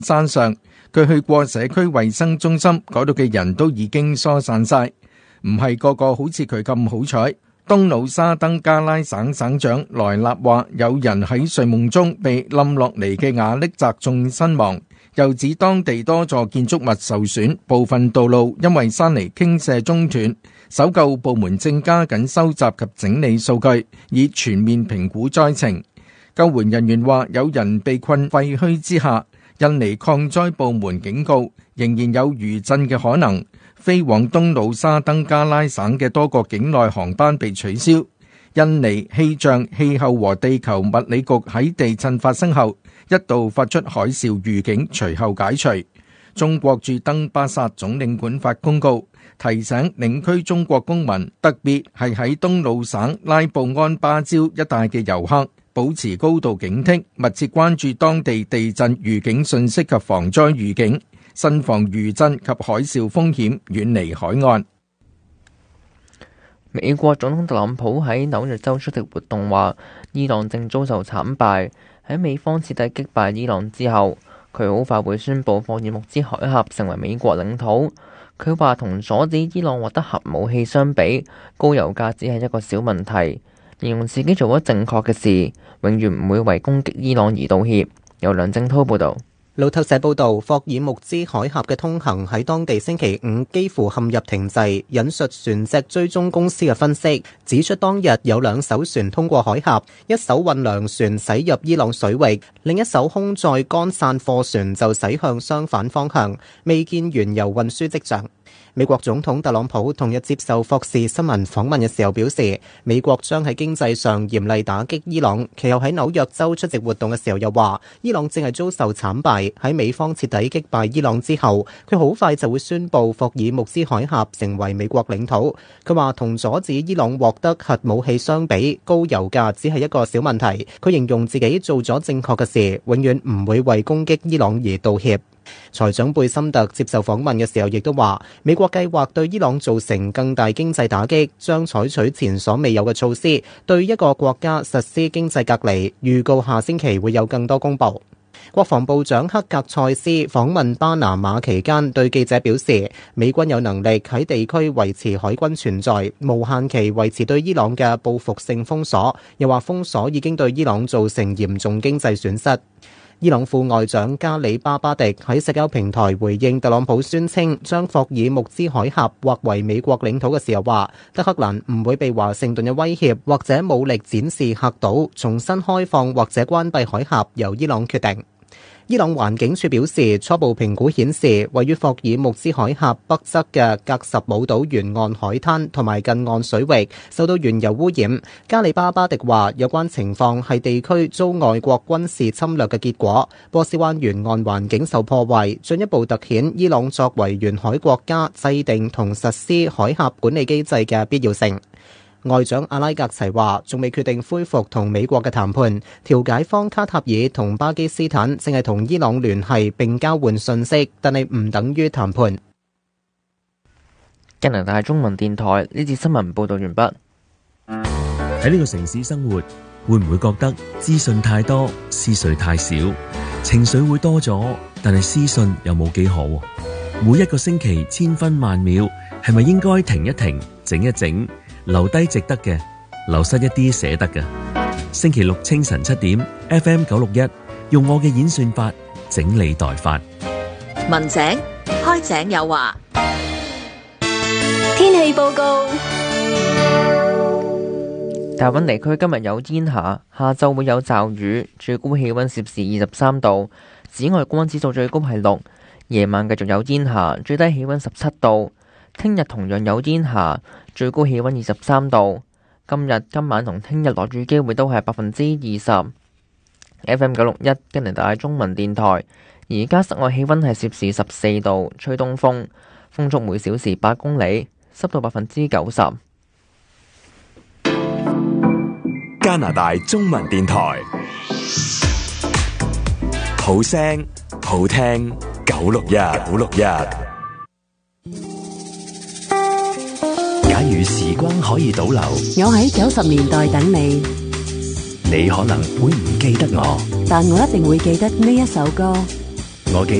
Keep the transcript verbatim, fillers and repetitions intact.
山上，佢去過社區衛生中心，嗰度嘅人都已經疏散晒，唔係個個好似佢咁好彩。東努沙登加拉省省長萊納話，有人喺睡夢中被冧落嚟嘅瓦礫砸中身亡，又指當地多座建築物受損，部分道路因為山泥傾瀉中斷。搜救部門正加緊收集及整理數據，以全面評估災情。救援人員話，有人被困廢墟之下。印尼抗災部門警告，仍然有餘震嘅可能。飛往東努沙登加拉省嘅多個境內航班被取消。印尼氣象、氣候和地球物理局喺地震發生後一度發出海嘯預警，隨後解除。中國駐登巴薩總領館發公告，提醒領區中國公民，特別係喺東努省拉布安巴礁一帶嘅遊客，保持高度警惕，密切關注當地地震預警信息及防災預警，慎防餘震及海嘯風險，遠離海岸。 美國總統特朗普喺紐約州出席活動話，伊朗正遭受慘敗。喺美方徹底擊敗伊朗之後，佢好快會宣布霍爾木茲海峽成為美國領土。佢話同阻止伊朗獲得核武器相比，高油價只係一個小問題。形容自己做咗正確嘅事，永遠唔會為攻擊伊朗而道歉。由梁正滔報導。 路透社報導，霍爾木茲海峽嘅通行喺當地星期五幾乎陷入停滯。引述船隻追蹤公司嘅分析，指出當日有兩艘船通過海峽，一艘運糧船駛入伊朗水域，另一艘空載乾散貨船就駛向相反方向，未見原油運輸跡象。美國總統特朗普同日接受霍士新聞訪問嘅時候表示，美國將喺經濟上嚴厲打擊伊朗。其後喺紐約州出席活動嘅時候又話，伊朗正係遭受慘敗。喺美方徹底擊敗伊朗之後，佢好快就會宣布霍爾木茲海峽成為美國領土。佢話同阻止伊朗獲得核武器相比，高油價只係一個小問題。佢形容自己做咗正確嘅事，永遠唔會為攻擊伊朗而道歉。財長貝森特接受訪問嘅時候亦都話，美國計劃對伊朗造成更大經濟打擊，將採取前所未有嘅措施，對一個國家實施經濟隔離，預告下星期會有更多公佈。國防部長克格塞斯訪問巴拿馬期間對記者表示，美軍有能力喺地區維持海軍存在，無限期維持對伊朗嘅報復性封鎖，又話封鎖已經對伊朗造成嚴重經濟損失。伊朗副外長加里巴巴迪喺社交平台回應特朗普宣稱將霍爾木茲海峽劃為美國領土嘅時候話，德黑蘭唔會被華盛頓嘅威脅或者武力展示嚇到，重新開放或者關閉海峽由伊朗決定。伊朗環境署表示，初步評估顯示，位於霍爾木茲海峽北側嘅格什姆島沿岸海灘同埋近岸水域受到原油污染。加里巴巴迪話，有關情況係地區遭外國軍事侵略嘅結果。波斯灣沿岸環境受破壞，進一步突顯伊朗作為沿海國家制定同實施海峽管理機制嘅必要性。外長阿拉格齊話，仲未決定恢復同美國嘅談判。調解方卡塔爾同巴基斯坦正係同伊朗聯繫並交換信息，但係唔等於談判。 加拿大中文電台呢節新聞報道完畢。 喺呢個城市生活，會唔會覺得資訊太多，思緒太少？情緒會多咗，但係私信又冇幾好。每一個星期千分萬秒，係咪應該停一停，整一整？留低值得嘅，流失一啲捨得嘅。星期六清晨七點 F M 九六一，用我嘅演算法整理代發。 文井開井有話。 天氣報告。 大溫地區今日有煙霞，下晝會有驟雨，最高氣溫攝氏二十三度，紫外光指數最高係六。夜晚繼續有煙霞，最低氣溫十七度。聽日同樣有煙霞，最高氣溫二十三度。今日、今晚同聽日落雨機會都係百分之二十。F M 九六一加拿大中文電台，而家室外氣溫係攝氏十四度，吹東風，風速每小時八公里，濕度百分之九十。 加拿大中文電台，好聲好聽，九六一九六一。假如時光可以倒流， 我喺九十年代等你， 你可能會唔記得我， 但我一定會記得呢一首歌。 我記